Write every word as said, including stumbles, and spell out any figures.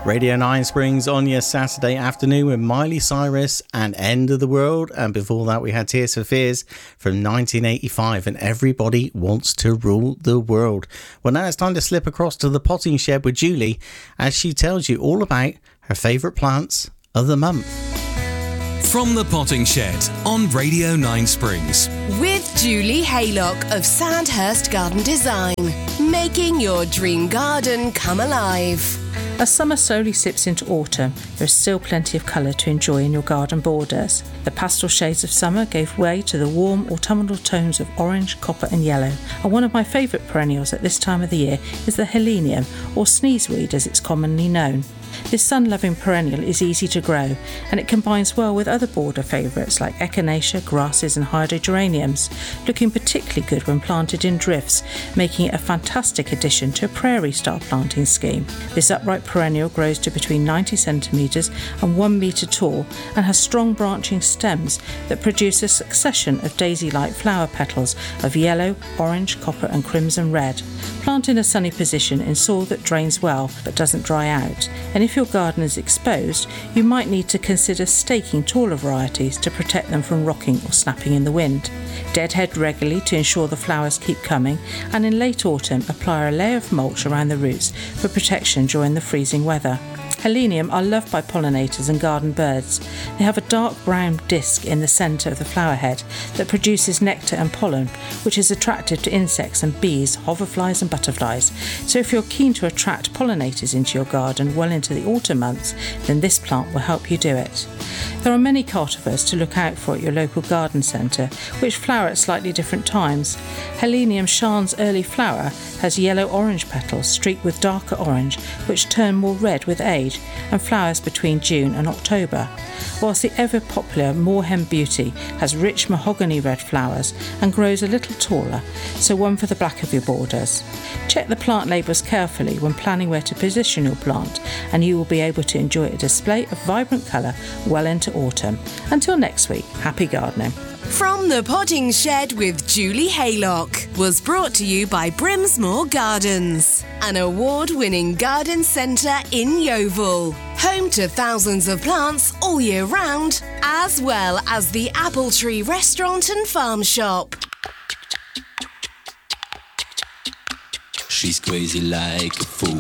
Radio nine Springs on your Saturday afternoon with Miley Cyrus and End of the World. And before that, we had Tears for Fears from nineteen eighty-five and Everybody Wants to Rule the World. Well, now it's time to slip across to the potting shed with Julie as she tells you all about her favourite plants of the month. From the Potting Shed on Radio nine Springs. With Julie Haylock of Sandhurst Garden Design. Making your dream garden come alive. As summer slowly slips into autumn, there is still plenty of colour to enjoy in your garden borders. The pastel shades of summer gave way to the warm autumnal tones of orange, copper and yellow. And one of my favourite perennials at this time of the year is the Helenium, or sneezeweed as it's commonly known. This sun-loving perennial is easy to grow, and it combines well with other border favourites like echinacea, grasses and hydrageraniums, looking particularly good when planted in drifts, making it a fantastic addition to a prairie-style planting scheme. This upright perennial grows to between ninety centimetres and one metre tall and has strong branching stems that produce a succession of daisy-like flower petals of yellow, orange, copper and crimson red. Plant in a sunny position in soil that drains well but doesn't dry out, and if your garden is exposed, you might need to consider staking taller varieties to protect them from rocking or snapping in the wind. Deadhead regularly to ensure the flowers keep coming, and in late autumn apply a layer of mulch around the roots for protection during the freezing weather. Helenium are loved by pollinators and garden birds. They have a dark brown disc in the centre of the flower head that produces nectar and pollen, which is attractive to insects and bees, hoverflies and butterflies. So if you're keen to attract pollinators into your garden well into the autumn months, then this plant will help you do it. There are many cultivars to look out for at your local garden centre, which flower at slightly different times. Helenium Shan's early flower has yellow-orange petals streaked with darker orange, which turn more red with age, and flowers between June and October, whilst the ever-popular Moorhen Beauty has rich mahogany red flowers and grows a little taller, so one for the black of your borders. Check the plant labels carefully when planning where to position your plant, and you will be able to enjoy a display of vibrant colour well into autumn. Until next week, happy gardening. From the Potting Shed with Julie Haylock was brought to you by Brimsmore Gardens, an award-winning garden centre in Yeovil, home to thousands of plants all year round, as well as the Apple Tree Restaurant and Farm Shop. She's crazy like a fool.